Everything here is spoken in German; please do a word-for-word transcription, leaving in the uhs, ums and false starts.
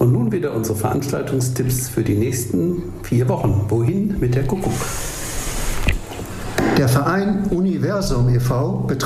Und nun wieder unsere Veranstaltungstipps für die nächsten vier Wochen. Wohin mit der Kuckuck? Der Verein Universum e V betreibt